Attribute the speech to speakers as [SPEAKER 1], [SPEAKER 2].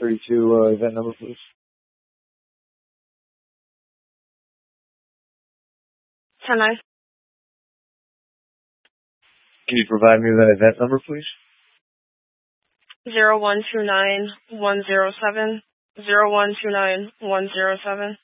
[SPEAKER 1] 32 event number, please.
[SPEAKER 2] Can I?
[SPEAKER 1] Can you provide me with that event number, please?
[SPEAKER 2] 0129-107. 0129-107.